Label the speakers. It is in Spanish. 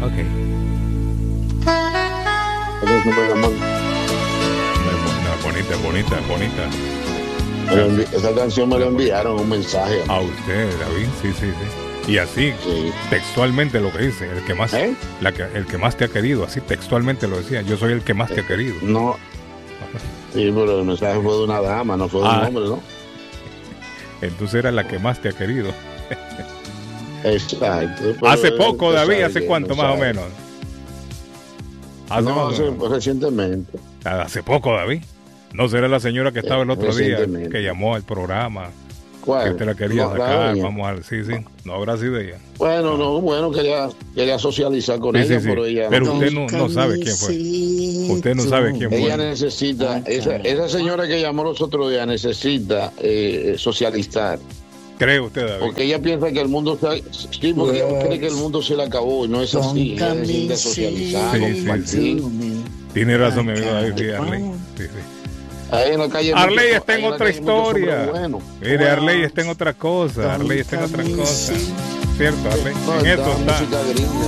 Speaker 1: Ok. Bonita.
Speaker 2: Esa canción me la enviaron un mensaje
Speaker 1: a usted, David. Sí. Y así,
Speaker 2: sí.
Speaker 1: Textualmente lo que dice, el que más el que más te ha querido, así textualmente lo decía, yo soy el que más te ha querido.
Speaker 2: No. Sí, pero el mensaje fue de una dama, no fue de un hombre, ¿no?
Speaker 1: Entonces era la que más te ha querido.
Speaker 2: Exacto.
Speaker 1: Hace poco, David, ¿hace cuánto más o menos?
Speaker 2: Recientemente.
Speaker 1: Hace poco, David. ¿No será la señora que estaba el otro día que llamó al programa?
Speaker 2: ¿Cuál?
Speaker 1: Que usted la quería sacar, vamos a ver, sí, no habrá sido ella.
Speaker 2: Bueno, quería socializar con ella, pero ella...
Speaker 1: Pero usted no sabe quién fue. Usted no sabe quién fue.
Speaker 2: Ella necesita, esa señora que llamó los otros días necesita socializar.
Speaker 1: ¿Cree usted, David?
Speaker 2: Porque ella piensa que el mundo ella cree que el mundo se le acabó y no es así. Ella necesita socializar, compartir.
Speaker 1: Tiene razón, mi amigo David, Arley. Sí.
Speaker 2: Ahí en la calle
Speaker 1: Arley está en otra historia. Mire, Arley está en otra cosa. ¿Cierto, Arley? En esto está.